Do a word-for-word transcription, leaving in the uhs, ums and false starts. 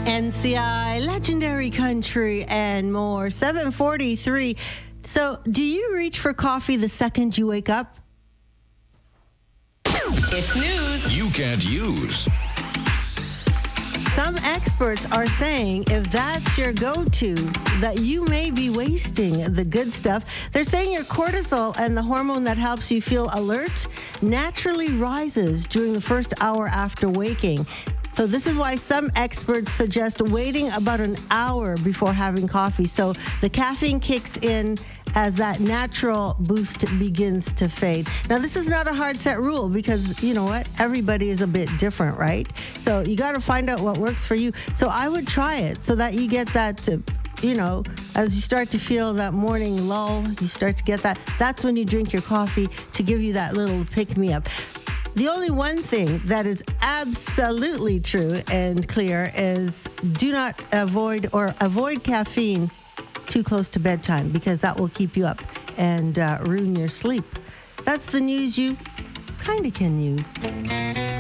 N C I, Legendary Country, and more. seven forty-three. So, do you reach for coffee the second you wake up? It's news you can't use. Some experts are saying if that's your go-to, that you may be wasting the good stuff. They're saying your cortisol, and the hormone that helps you feel alert, naturally rises during the first hour after waking. So this is why some experts suggest waiting about an hour before having coffee. So the caffeine kicks in as that natural boost begins to fade. Now, this is not a hard set rule because, you know what, everybody is a bit different, right? So you got to find out what works for you. So I would try it so that you get that, uh, you know, as you start to feel that morning lull, you start to get that. That's when you drink your coffee to give you that little pick-me-up. The only one thing that is absolutely true and clear is do not avoid or avoid caffeine too close to bedtime, because that will keep you up and uh, ruin your sleep. That's the news you kind of can use.